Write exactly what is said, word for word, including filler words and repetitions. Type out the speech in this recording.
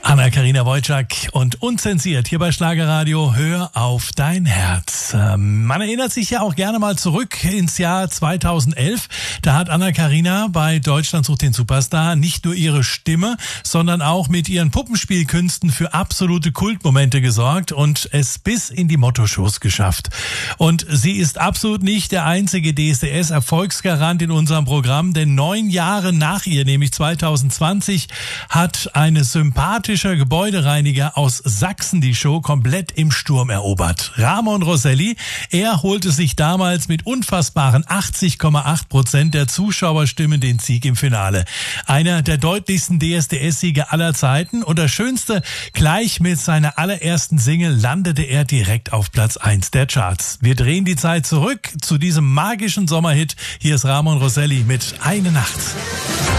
Anna-Karina Wojcik und unzensiert hier bei Schlagerradio. Hör auf dein Herz. Man erinnert sich ja auch gerne mal zurück ins Jahr zweitausendelf. Da hat Anna-Karina bei Deutschland sucht den Superstar nicht nur ihre Stimme, sondern auch mit ihren Puppenspielkünsten für absolute Kultmomente gesorgt und es bis in die Motto-Shows geschafft. Und sie ist absolut nicht der einzige D S D S-Erfolgsgarant in unserem Programm, denn neun Jahre nach ihr, nämlich zweitausendzwanzig, hat eine sympathische Gebäudereiniger aus Sachsen die Show komplett im Sturm erobert. Ramon Roselli, er holte sich damals mit unfassbaren achtzig Komma acht Prozent der Zuschauerstimmen den Sieg im Finale. Einer der deutlichsten D S D S-Siege aller Zeiten und das Schönste, gleich mit seiner allerersten Single landete er direkt auf Platz eins der Charts. Wir drehen die Zeit zurück zu diesem magischen Sommerhit. Hier ist Ramon Roselli mit Eine Nacht.